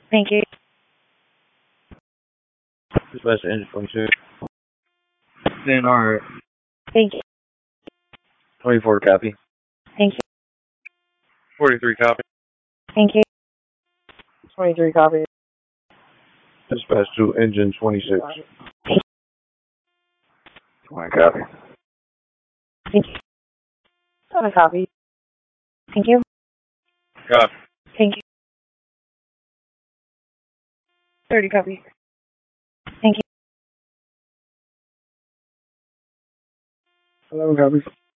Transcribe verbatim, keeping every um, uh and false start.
Thank you. Dispatch to engine twenty-six. Then our Thank you. twenty-four copy. Thank you. forty-three copy. Thank you. twenty-three copy. Dispatch to engine twenty-six. twenty copy. Thank you. seven copy. Thank you. Copy. Thank you. thirty copy. Thank you. eleven copy.